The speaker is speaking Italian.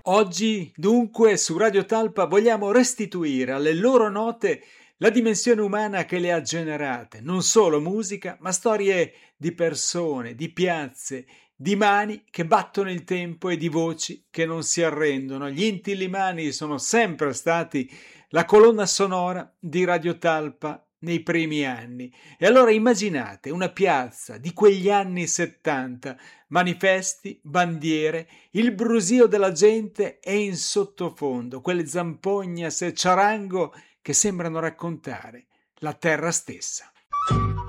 Oggi, dunque, su Radio Talpa vogliamo restituire alle loro note la dimensione umana che le ha generate, non solo musica, ma storie di persone, di piazze, di mani che battono il tempo e di voci che non si arrendono. Gli Inti-Illimani sono sempre stati la colonna sonora di Radio Talpa nei primi anni. E allora immaginate una piazza di quegli anni 70, manifesti, bandiere, il brusio della gente e in sottofondo quelle zampognas e ciarango che sembrano raccontare la terra stessa.